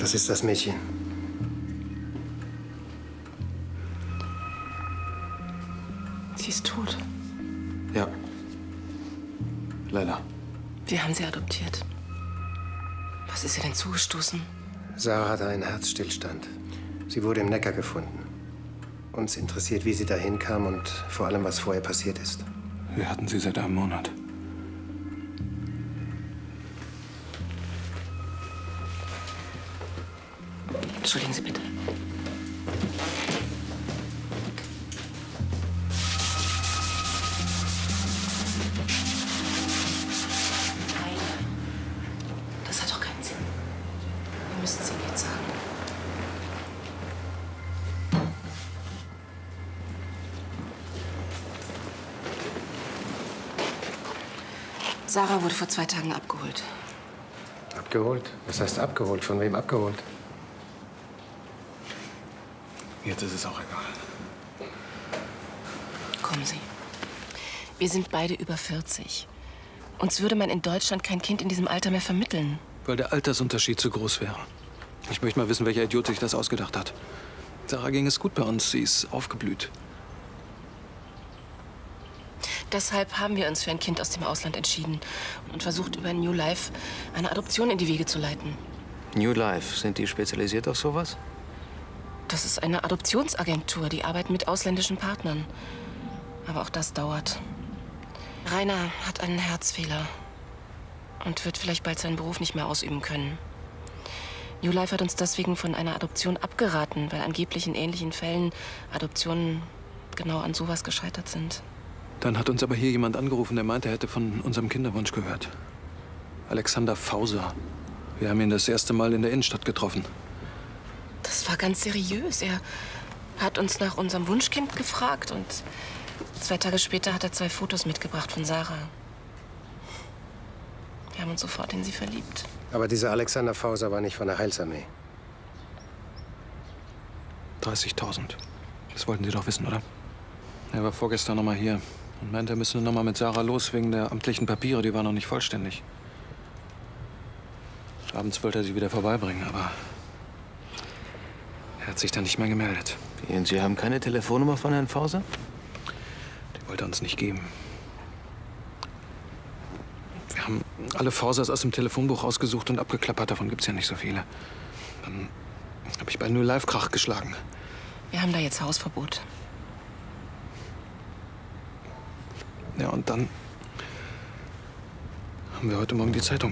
Das ist das Mädchen. Sie ist tot. Ja. Leider. Wir haben sie adoptiert. Was ist ihr denn zugestoßen? Sarah hatte einen Herzstillstand. Sie wurde im Neckar gefunden. Uns interessiert, wie sie dahin kam und vor allem, was vorher passiert ist. Wir hatten sie seit einem Monat. Entschuldigen Sie bitte. Nein, das hat doch keinen Sinn. Wir müssen es Ihnen jetzt sagen. Sarah wurde vor 2 Tagen abgeholt. Abgeholt? Was heißt abgeholt? Von wem abgeholt? Jetzt ist es auch egal. Kommen Sie. Wir sind beide über 40. Uns würde man in Deutschland kein Kind in diesem Alter mehr vermitteln. Weil der Altersunterschied zu groß wäre. Ich möchte mal wissen, welcher Idiot sich das ausgedacht hat. Sarah ging es gut bei uns. Sie ist aufgeblüht. Deshalb haben wir uns für ein Kind aus dem Ausland entschieden und versucht, über New Life eine Adoption in die Wege zu leiten. New Life, sind die spezialisiert auf sowas? Das ist eine Adoptionsagentur, die arbeiten mit ausländischen Partnern. Aber auch das dauert. Rainer hat einen Herzfehler und wird vielleicht bald seinen Beruf nicht mehr ausüben können. New Life hat uns deswegen von einer Adoption abgeraten, weil angeblich in ähnlichen Fällen Adoptionen genau an sowas gescheitert sind. Dann hat uns aber hier jemand angerufen, der meinte, er hätte von unserem Kinderwunsch gehört. Alexander Fauser. Wir haben ihn das erste Mal in der Innenstadt getroffen. Das war ganz seriös. Er hat uns nach unserem Wunschkind gefragt und 2 Tage später hat er 2 Fotos mitgebracht von Sarah. Wir haben uns sofort in sie verliebt. Aber dieser Alexander Fauser war nicht von der Heilsarmee. 30.000. Das wollten Sie doch wissen, oder? Er war vorgestern noch mal hier und meinte, er müsse noch mal mit Sarah los wegen der amtlichen Papiere. Die waren noch nicht vollständig. Abends wollte er sie wieder vorbeibringen, aber er hat sich dann nicht mehr gemeldet. Und Sie haben keine Telefonnummer von Herrn Fauser? Die wollte er uns nicht geben. Wir haben alle Fausers aus dem Telefonbuch ausgesucht und abgeklappert. Davon gibt's ja nicht so viele. Dann habe ich bei New Life Krach geschlagen. Wir haben da jetzt Hausverbot. Ja, und dann haben wir heute Morgen die Zeitung